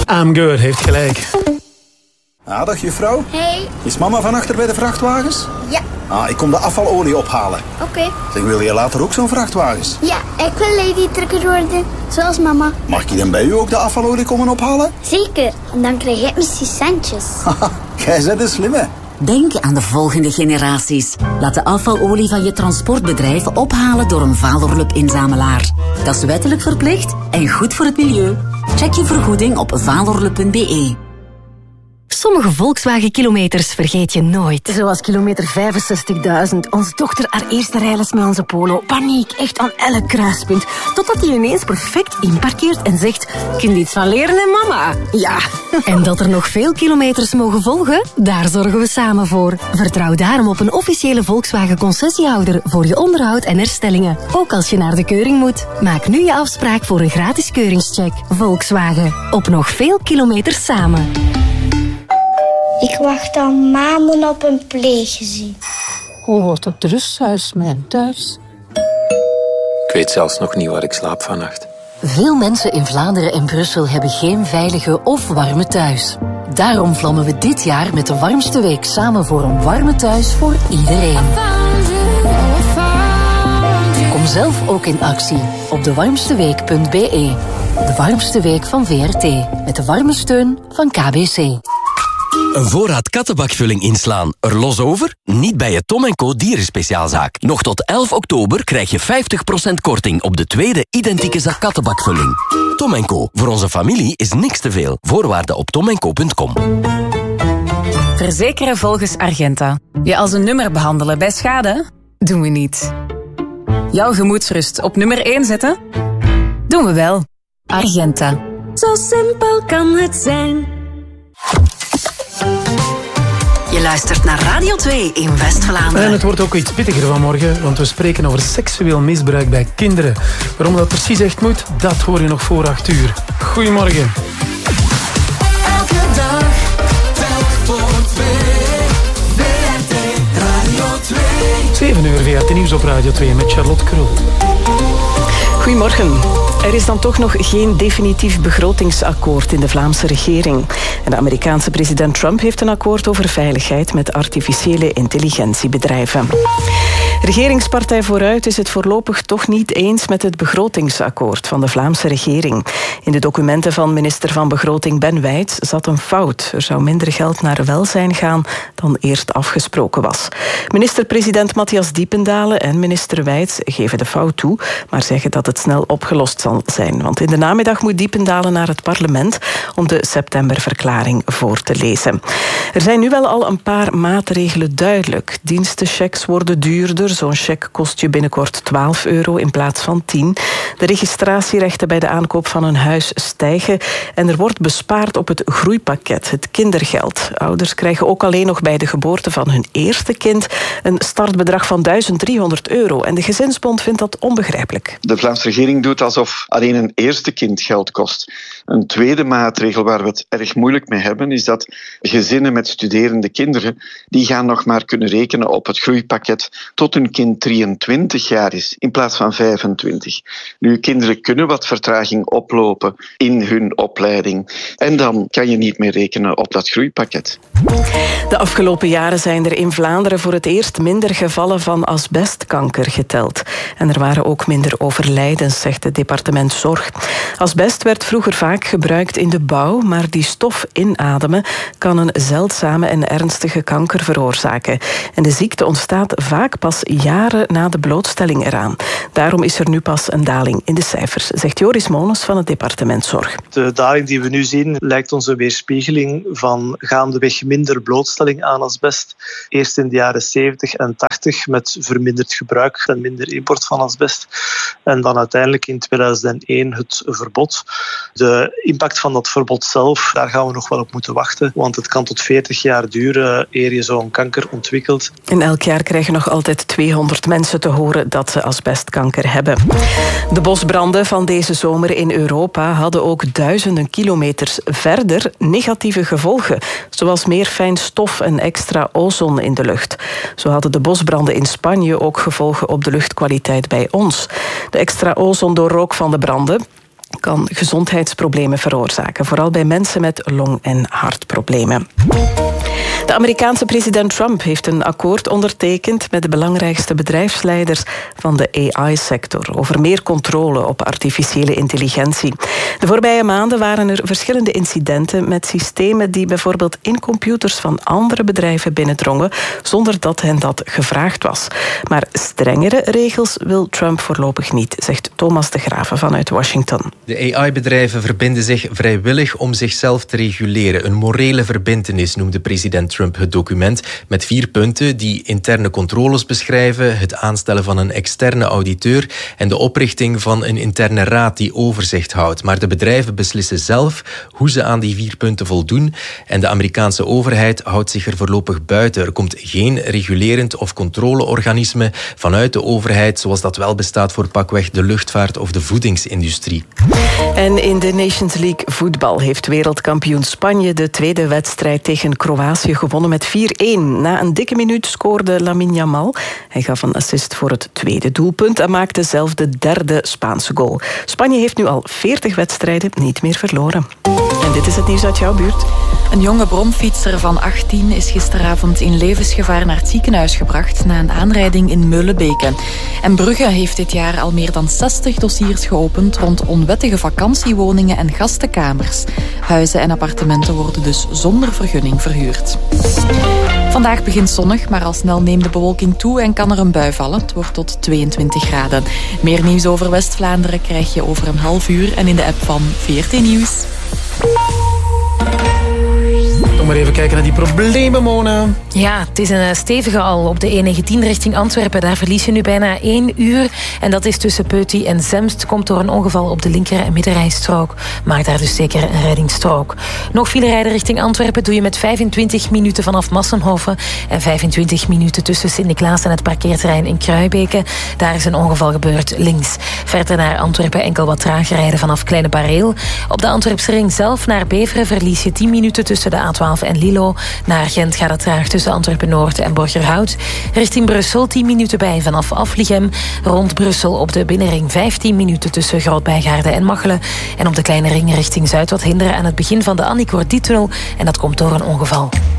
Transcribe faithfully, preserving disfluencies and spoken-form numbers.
I'm good, heeft gelijk. Ah, dag juffrouw. Hey. Is mama van achter bij de vrachtwagens? Ja. Ah, ik kom de afvalolie ophalen. Oké. Okay. Zeg, wil je later ook zo'n vrachtwagens? Ja, ik wil Lady Trucker worden, zoals mama. Mag ik dan bij u ook de afvalolie komen ophalen? Zeker, en dan krijg ik misschien centjes. Haha, jij bent een slimme. Denk aan de volgende generaties. Laat de afvalolie van je transportbedrijf ophalen door een Valorlup-inzamelaar. Dat is wettelijk verplicht en goed voor het milieu. Check je vergoeding op valorlup punt b e. Sommige Volkswagen-kilometers vergeet je nooit. Zoals kilometer vijfenzestigduizend. Onze dochter haar eerste rijles met onze Polo. Paniek, echt aan elk kruispunt. Totdat hij ineens perfect inparkeert en zegt... Kun je iets van leren, hè, mama? Ja. En dat er nog veel kilometers mogen volgen? Daar zorgen we samen voor. Vertrouw daarom op een officiële Volkswagen-concessiehouder... voor je onderhoud en herstellingen. Ook als je naar de keuring moet. Maak nu je afspraak voor een gratis keuringscheck. Volkswagen. Op nog veel kilometers samen. Ik wacht al maanden op een pleeggezin. Hoe wordt het rusthuis mijn thuis? Ik weet zelfs nog niet waar ik slaap vannacht. Veel mensen in Vlaanderen en Brussel hebben geen veilige of warme thuis. Daarom vlammen we dit jaar met de warmste week samen voor een warme thuis voor iedereen. Kom zelf ook in actie op de warmste week punt b e. De warmste week van V R T. Met de warme steun van K B C. Een voorraad kattenbakvulling inslaan. Er los over? Niet bij je Tom en Co dierenspeciaalzaak. Nog tot elf oktober krijg je vijftig procent korting op de tweede identieke zak kattenbakvulling. Tom en Co. Voor onze familie is niks te veel. Voorwaarden op tom en co punt com. Verzekeren volgens Argenta. Je als een nummer behandelen bij schade? Doen we niet. Jouw gemoedsrust op nummer één zetten? Doen we wel. Argenta. Zo simpel kan het zijn. Je luistert naar Radio twee in West-Vlaanderen. En het wordt ook iets pittiger vanmorgen, want we spreken over seksueel misbruik bij kinderen. Waarom dat precies echt moet, dat hoor je nog voor acht uur. Goedemorgen. Elke dag, telk voor twee. V R T Radio twee. zeven uur V R T Nieuws op Radio twee met Charlotte Krul. Goedemorgen. Er is dan toch nog geen definitief begrotingsakkoord in de Vlaamse regering. En de Amerikaanse president Trump heeft een akkoord over veiligheid met artificiële intelligentiebedrijven. Regeringspartij Vooruit is het voorlopig toch niet eens met het begrotingsakkoord van de Vlaamse regering. In de documenten van minister van Begroting Ben Wijts zat een fout. Er zou minder geld naar welzijn gaan dan eerst afgesproken was. Minister-president Matthias Diependalen en minister Wijts geven de fout toe, maar zeggen dat het snel opgelost zal zijn. Want in de namiddag moet Diependalen naar het parlement om de septemberverklaring voor te lezen. Er zijn nu wel al een paar maatregelen duidelijk. Dienstenchecks worden duurder. Zo'n cheque kost je binnenkort twaalf euro in plaats van tien. De registratierechten bij de aankoop van een huis stijgen. En er wordt bespaard op het groeipakket, het kindergeld. Ouders krijgen ook alleen nog bij de geboorte van hun eerste kind een startbedrag van duizend driehonderd euro. En de Gezinsbond vindt dat onbegrijpelijk. De Vlaamse regering doet alsof alleen een eerste kind geld kost. Een tweede maatregel waar we het erg moeilijk mee hebben, is dat gezinnen met studerende kinderen, die gaan nog maar kunnen rekenen op het groeipakket tot hun kind drieëntwintig jaar is, in plaats van vijfentwintig. Nu, kinderen kunnen wat vertraging oplopen in hun opleiding. En dan kan je niet meer rekenen op dat groeipakket. De afgelopen jaren zijn er in Vlaanderen voor het eerst minder gevallen van asbestkanker geteld. En er waren ook minder overlijdens, zegt het departement Zorg. Asbest werd vroeger vaak gebruikt in de bouw, maar die stof inademen kan een zeldzame en ernstige kanker veroorzaken. En de ziekte ontstaat vaak pas jaren na de blootstelling eraan. Daarom is er nu pas een daling in de cijfers, zegt Joris Molens van het departement Zorg. De daling die we nu zien lijkt ons een weerspiegeling van gaandeweg minder blootstelling aan asbest. Eerst in de jaren zeventig en tachtig met verminderd gebruik en minder import van asbest. En dan uiteindelijk in tweeduizend één het verbod. De impact van dat verbod zelf, daar gaan we nog wel op moeten wachten. Want het kan tot veertig jaar duren eer je zo'n kanker ontwikkelt. En elk jaar krijgen nog altijd tweehonderd mensen te horen dat ze asbestkanker hebben. De bosbranden van deze zomer in Europa hadden ook duizenden kilometers verder negatieve gevolgen. Zoals meer fijn stof en extra ozon in de lucht. Zo hadden de bosbranden in Spanje ook gevolgen op de luchtkwaliteit bij ons. De extra ozon door rook van de branden kan gezondheidsproblemen veroorzaken, vooral bij mensen met long- en hartproblemen. De Amerikaanse president Trump heeft een akkoord ondertekend met de belangrijkste bedrijfsleiders van de A I-sector over meer controle op artificiële intelligentie. De voorbije maanden waren er verschillende incidenten met systemen die bijvoorbeeld in computers van andere bedrijven binnendrongen zonder dat hen dat gevraagd was. Maar strengere regels wil Trump voorlopig niet, zegt Thomas de Graven vanuit Washington. De A I-bedrijven verbinden zich vrijwillig om zichzelf te reguleren. Een morele verbintenis noemde president Trump het document met vier punten die interne controles beschrijven, het aanstellen van een externe auditeur en de oprichting van een interne raad die overzicht houdt. Maar de bedrijven beslissen zelf hoe ze aan die vier punten voldoen en de Amerikaanse overheid houdt zich er voorlopig buiten. Er komt geen regulerend of controleorganisme vanuit de overheid zoals dat wel bestaat voor pakweg de luchtvaart of de voedingsindustrie. En in de Nations League voetbal heeft wereldkampioen Spanje de tweede wedstrijd tegen Kroatië gewonnen met vier-een. Na een dikke minuut scoorde Lamine Yamal. Hij gaf een assist voor het tweede doelpunt en maakte zelf de derde Spaanse goal. Spanje heeft nu al veertig wedstrijden niet meer verloren. En dit is het nieuws uit jouw buurt. Een jonge bromfietser van achttien is gisteravond in levensgevaar naar het ziekenhuis gebracht na een aanrijding in Meulenbeke. En Brugge heeft dit jaar al meer dan zestig dossiers geopend rond onwettige vakantiewoningen en gastenkamers. Huizen en appartementen worden dus zonder vergunning verhuurd. Vandaag begint zonnig, maar al snel neemt de bewolking toe en kan er een bui vallen. Het wordt tot tweeëntwintig graden. Meer nieuws over West-Vlaanderen krijg je over een half uur en in de app van V R T Nieuws. Kom maar even kijken naar die problemen, Mona. Ja, het is een stevige al op de E negentien richting Antwerpen. Daar verlies je nu bijna één uur. En dat is tussen Peuty en Zemst. Komt door een ongeval op de linker- en middenrijstrook. Maak daar dus zeker een reddingsstrook. Nog file rijden richting Antwerpen doe je met vijfentwintig minuten vanaf Massenhoven. En vijfentwintig minuten tussen Sint-Niklaas en het parkeerterrein in Kruibeke. Daar is een ongeval gebeurd links. Verder naar Antwerpen enkel wat trager rijden vanaf Kleine Bareel. Op de Antwerpse ring zelf naar Beveren verlies je tien minuten tussen de A twaalf en Lilo. Naar Gent gaat het traag tussen Antwerpen-Noord en Borgerhout. Richting Brussel tien minuten bij vanaf Aflichem. Rond Brussel op de binnenring vijftien minuten tussen Groot-Bijgaarden en Machelen. En op de kleine ring richting Zuid wat hinderen aan het begin van de Annie Cordy-tunnel. En dat komt door een ongeval.